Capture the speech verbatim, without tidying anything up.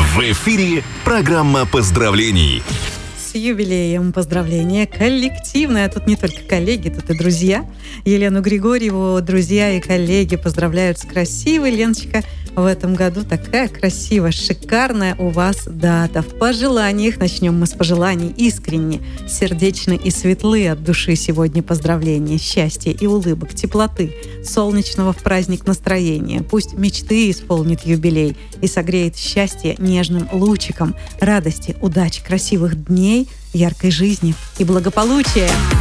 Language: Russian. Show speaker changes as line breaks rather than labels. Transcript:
В эфире программа поздравлений.
С юбилеем поздравления коллективное. Тут не только коллеги, тут и друзья. Елену Григорьеву друзья и коллеги поздравляют с красивой. Леночка, в этом году такая красивая, шикарная у вас дата. В пожеланиях, начнем мы с пожеланий, искренне, сердечно и светлы от души сегодня поздравления, счастья и улыбок, теплоты, солнечного в праздник настроения. Пусть мечты исполнит юбилей и согреет счастье нежным лучиком, радости, удачи, красивых дней, яркой жизни и благополучия.